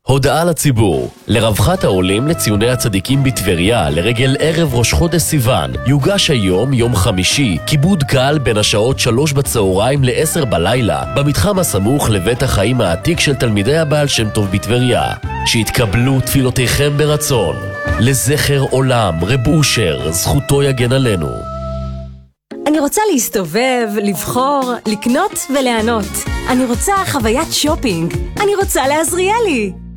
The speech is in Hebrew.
הודעה לציבור. לרווחת העולים לציוני הצדיקים בטבריה לרגל ערב ראש חודש סיוון יוגש היום, יום חמישי, כיבוד קל בין השעות 3 בצהריים ל-10 בלילה במתחם הסמוך לבית החיים העתיק של תלמידי הבעל שם טוב בטבריה. שיתקבלו תפילותיכם ברצון. לזכר עולם, רב אושר, זכותו יגן עלינו. אני רוצה להסתובב, לבחור, לקנות וליהנות. אני רוצה חוויית שופינג. אני רוצה לעזריאלי.